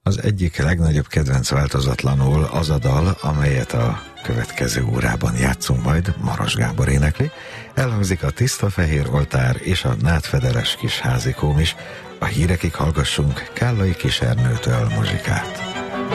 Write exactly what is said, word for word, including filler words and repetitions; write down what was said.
Az egyik legnagyobb kedvenc változatlanul az a dal, amelyet a következő órában játszunk majd, Maros Gábor énekli. Elhangzik a Tiszta Fehér Oltár és a Nádfederes kis házikóm is. A hírekig hallgassunk Kállai Kis Ernőtől muzsikát.